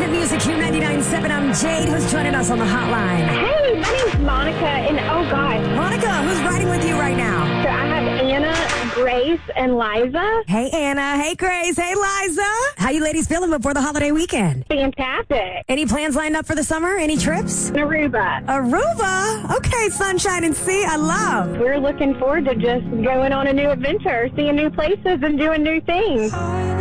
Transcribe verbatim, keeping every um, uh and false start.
Hit Music Q ninety-nine point seven. I'm Jade. Who's joining us on the hotline? Hey, my name's Monica, and oh gosh. Monica, who's riding with you right now? So I have Anna, Grace, and Liza. Hey, Anna. Hey, Grace. Hey, Liza. How you ladies feeling before the holiday weekend? Fantastic. Any plans lined up for the summer? Any trips? Aruba. Aruba? Okay, sunshine and sea. I love. We're looking forward to just going on a new adventure, seeing new places, and doing new things.